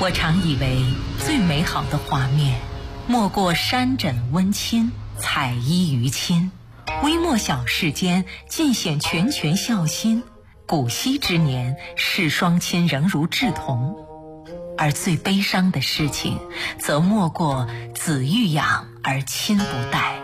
我常以为最美好的画面，莫过山枕温馨，彩衣娱亲。微末小世间，尽显拳拳孝心。古稀之年，视双亲仍如稚童。而最悲伤的事情，则莫过子欲养而亲不待。